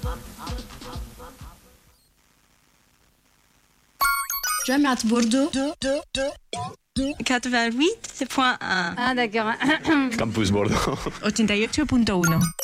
جامعة بوردو 88.1. Ah d'accord. Campus Bordeaux. 88.1